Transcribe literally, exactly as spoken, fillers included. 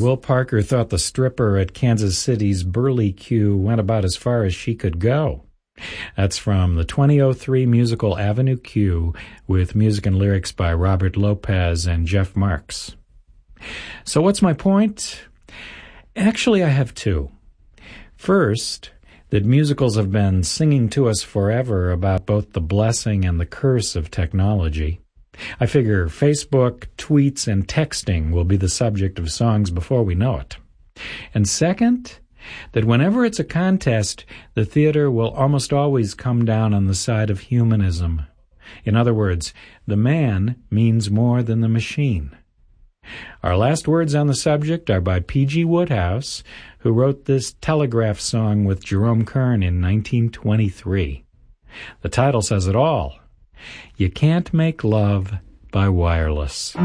Will Parker thought the stripper at Kansas City's Burley Q went about as far as she could go. That's from the twenty oh three musical Avenue Q, with music and lyrics by Robert Lopez and Jeff Marks. So what's my point? Actually, I have two. First, that musicals have been singing to us forever about both the blessing and the curse of technology. I figure Facebook, tweets, and texting will be the subject of songs before we know it. And second, that whenever it's a contest, the theater will almost always come down on the side of humanism. In other words, the man means more than the machine. Our last words on the subject are by P G Woodhouse, who wrote this Telegraph song with Jerome Kern in nineteen twenty-three. The title says it all. You can't make love by wireless.